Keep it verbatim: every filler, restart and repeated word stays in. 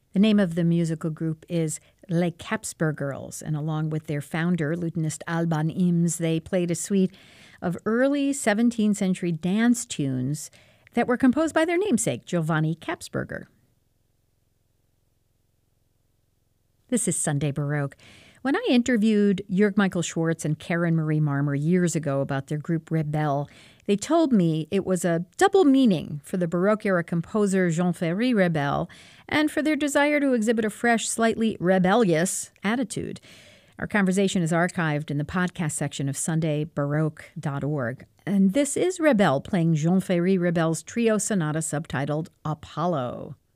The name of the musical group is Les Capsbergers, and along with their founder, lutenist Alban Ims, they played a suite of early seventeenth century dance tunes that were composed by their namesake, Giovanni Capsberger. This is Sunday Baroque. When I interviewed Jörg Michael Schwartz and Karen Marie Marmer years ago about their group Rebelle, they told me it was a double meaning for the Baroque-era composer Jean-Ferry Rebelle and for their desire to exhibit a fresh, slightly rebellious attitude. Our conversation is archived in the podcast section of sunday baroque dot org. And this is Rebelle playing Jean-Ferry Rebelle's trio sonata subtitled Apollo.